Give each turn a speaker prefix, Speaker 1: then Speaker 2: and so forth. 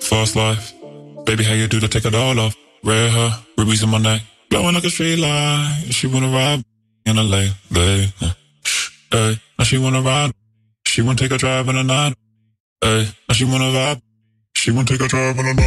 Speaker 1: Fast life. Baby, how you do to take it all off? Red hair, rubies in my neck, glowing like a street light. She wanna ride in a lay. Hey, now she wanna ride. She wanna take a drive in the night. Hey, now she wanna vibe. She wanna take a drive in the night.